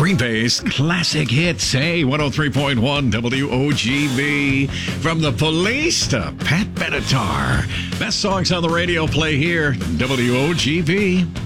Green Bay's classic hits. Hey, 103.1 WOGB. From The Police to Pat Benatar. Best songs on the radio play here. WOGB.